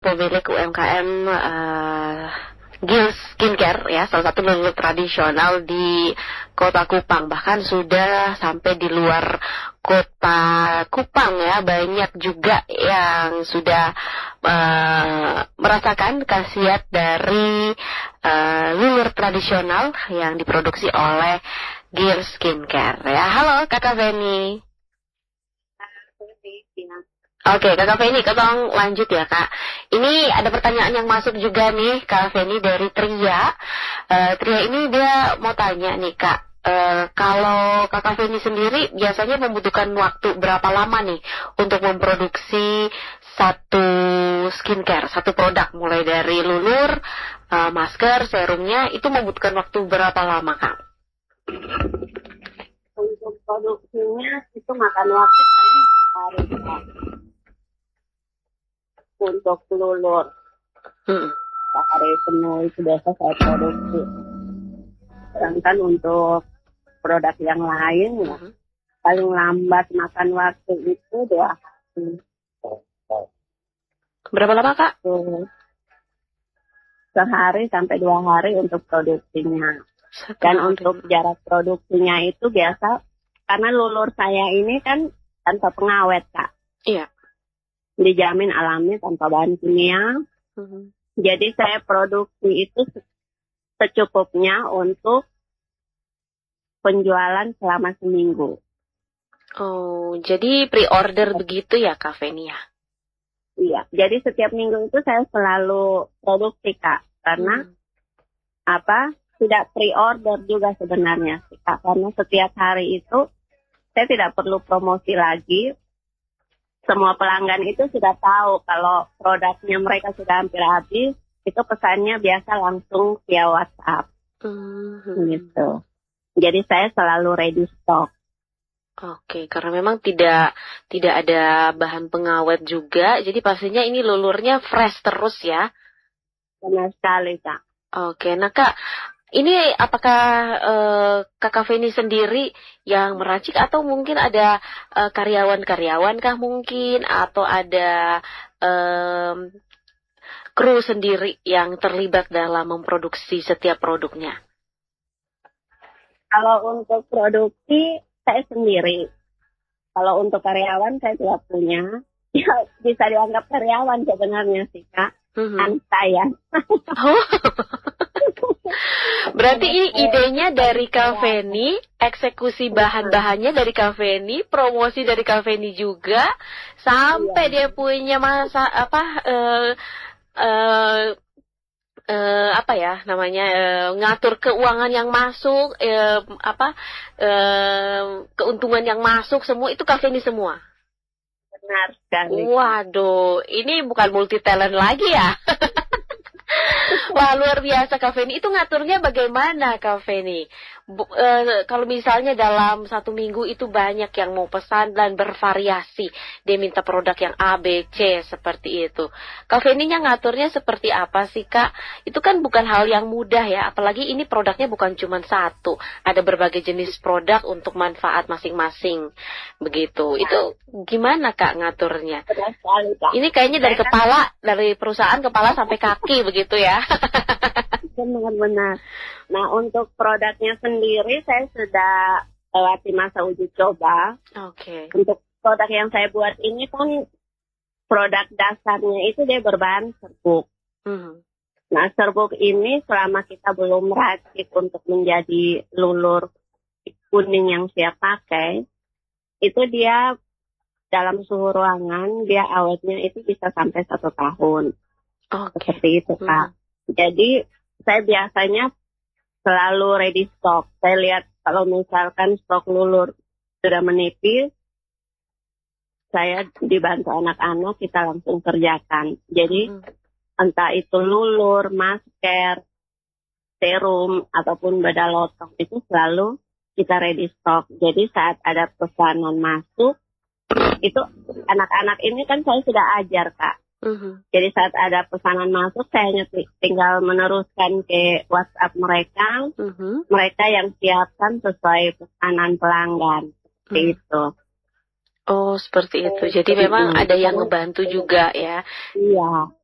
pemilik UMKM Gils Skincare ya, salah satu lulur tradisional di Kota Kupang, bahkan sudah sampai di luar Kota Kupang ya. Banyak juga yang sudah merasakan khasiat dari lulur tradisional yang diproduksi oleh Gils Skincare ya. Halo Kakak Feni. Oke, Kakak Feni, kita lanjut ya Kak. Ini ada pertanyaan yang masuk juga nih Kak Feni dari Tria. Tria ini dia mau tanya nih Kak, kalau Kakak Feni sendiri biasanya membutuhkan waktu berapa lama nih untuk memproduksi satu skincare, satu produk, mulai dari lulur, masker, serumnya, itu membutuhkan waktu berapa lama Kak? Untuk produksinya itu makan waktu paling sehari Kak. Untuk lulur sehari penuh itu biasa saya produksi. Sedangkan untuk produk yang lain ya paling lambat makan waktu itu 2 hari. Berapa lama Kak? Sehari sampai 2 hari untuk produksinya. Dan untuk jarak produksinya itu biasa karena lulur saya ini kan tanpa pengawet Kak. Iya. Dijamin alami tanpa bahan kimia. Jadi saya produksi itu secukupnya untuk penjualan selama seminggu. Oh, jadi pre-order begitu ya Kak Feni ya? Iya, jadi setiap minggu itu saya selalu produksi Kak. Karena tidak pre-order juga sebenarnya sih Kak. Karena setiap hari itu saya tidak perlu promosi lagi. Semua pelanggan itu sudah tahu kalau produknya mereka sudah hampir habis, itu pesannya biasa langsung via WhatsApp. Gitu. Jadi saya selalu ready stock. Oke, karena memang tidak ada bahan pengawet juga, jadi pastinya ini lulurnya fresh terus ya. Benar sekali Kak. Oke, nah Kak, ini apakah Kakak Feni sendiri yang meracik atau mungkin ada karyawan-karyawan kah mungkin, atau ada kru sendiri yang terlibat dalam memproduksi setiap produknya? Kalau untuk produksi saya sendiri. Kalau untuk karyawan saya tidak punya. Ya, bisa dianggap karyawan sebenarnya sih Kak. Anak saya. Berarti ini idenya dari Kak Feni, eksekusi bahan-bahannya dari Kak Feni, promosi dari Kak Feni juga, sampai dia punya ngatur keuangan yang masuk, keuntungan yang masuk, semua itu Kak Feni semua. Benar sekali. Waduh, ini bukan multi talent lagi ya? Wah, luar biasa Kak Feni. Itu ngaturnya bagaimana Kak Feni? Kalau misalnya dalam 1 minggu itu banyak yang mau pesan dan bervariasi, dia minta produk yang A, B, C, seperti itu. Kak Feni-nya ngaturnya seperti apa sih Kak? Itu kan bukan hal yang mudah ya, apalagi ini produknya bukan cuma satu. Ada berbagai jenis produk untuk manfaat masing-masing. Begitu. Itu gimana Kak ngaturnya? Benar sekali Kak. Ini kayaknya dari kepala, dari perusahaan kepala sampai kaki begitu ya. Benar-benar. Nah, untuk produknya sendiri saya sudah lewati masa uji coba. Oke. Untuk produk yang saya buat ini kan produk dasarnya itu dia berbahan serbuk. Nah, serbuk ini selama kita belum meracik untuk menjadi lulur kuning yang siap pakai, itu dia dalam suhu ruangan, dia awetnya itu bisa sampai 1 tahun. Seperti itu Kak. Jadi saya biasanya selalu ready stock. Saya lihat kalau misalkan stok lulur sudah menipis, saya dibantu anak-anak, kita langsung kerjakan. Jadi entah itu lulur, masker, serum, ataupun bedah lotong, itu selalu kita ready stock. Jadi saat ada pesanan masuk, itu anak-anak ini kan saya sudah ajar Kak. Jadi saat ada pesanan masuk, saya hanya tinggal meneruskan ke WhatsApp mereka, mereka yang siapkan sesuai pesanan pelanggan. Seperti itu. Oh, seperti itu. Jadi memang ada yang ngebantu juga ya. Iya.